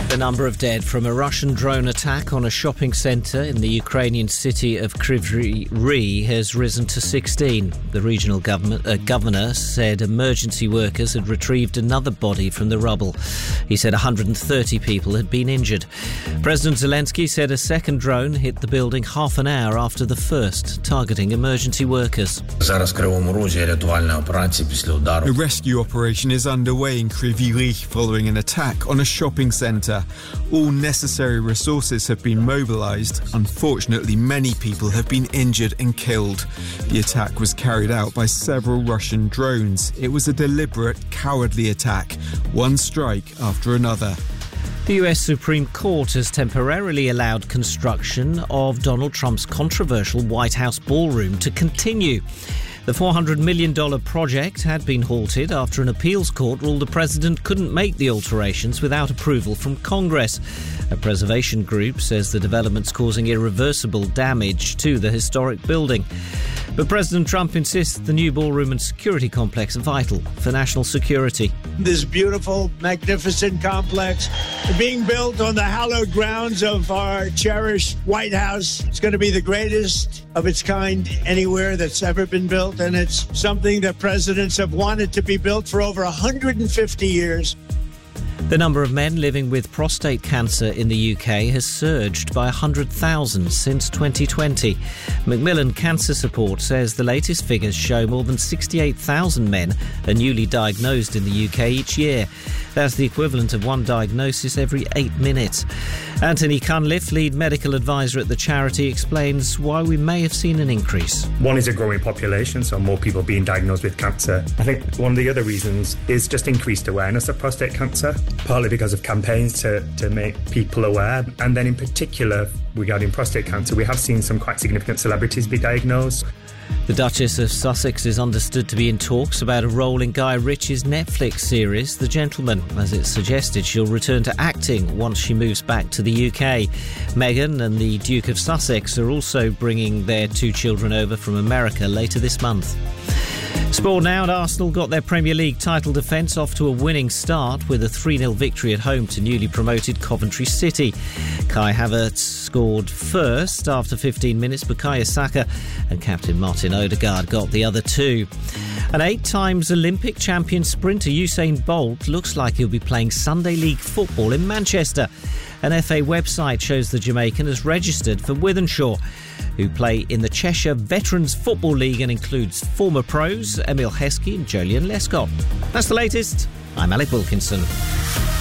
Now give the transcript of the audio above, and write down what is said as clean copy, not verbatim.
The number of dead from a Russian drone attack on a shopping centre in the Ukrainian city of Kryvyi Rih has risen to 16. The regional governor said emergency workers had retrieved another body from the rubble. He said 130 people had been injured. President Zelensky said a second drone hit the building half an hour after the first, targeting emergency workers. A rescue operation is underway in Kryvyi Rih following an attack on a shopping centre. All necessary resources have been mobilised. Unfortunately, many people have been injured and killed. The attack was carried out by several Russian drones. It was a deliberate, cowardly attack, one strike after another. The US Supreme Court has temporarily allowed construction of Donald Trump's controversial White House ballroom to continue. The $400 million project had been halted after an appeals court ruled the president couldn't make the alterations without approval from Congress. A preservation group says the development's causing irreversible damage to the historic building. But President Trump insists the new ballroom and security complex are vital for national security. This beautiful, magnificent complex being built on the hallowed grounds of our cherished White House. It's going to be the greatest of its kind anywhere that's ever been built, and it's something that presidents have wanted to be built for over 150 years. The number of men living with prostate cancer in the UK has surged by 100,000 since 2020. Macmillan Cancer Support says the latest figures show more than 68,000 men are newly diagnosed in the UK each year. That's the equivalent of one diagnosis every 8 minutes. Anthony Cunliffe, lead medical advisor at the charity, explains why we may have seen an increase. One is a growing population, so more people being diagnosed with cancer. I think one of the other reasons is just increased awareness of prostate cancer, partly because of campaigns to make people aware. And then in particular, regarding prostate cancer, we have seen some quite significant celebrities be diagnosed. The Duchess of Sussex is understood to be in talks about a role in Guy Ritchie's Netflix series, The Gentleman, as it's suggested she'll return to acting once she moves back to the UK. Meghan and the Duke of Sussex are also bringing their 2 children over from America later this month. Sport now, and Arsenal got their Premier League title defence off to a winning start with a 3-0 victory at home to newly promoted Coventry City. Kai Havertz scored first after 15 minutes. Bukayo Saka and captain Martin Odegaard got the other 2. An 8 times Olympic champion sprinter Usain Bolt looks like he'll be playing Sunday League football in Manchester. An FA website shows the Jamaican has registered for Wythenshawe, who play in the Cheshire Veterans Football League and includes former pros Emile Heskey and Jolyon Lescott. That's the latest. I'm Alec Wilkinson.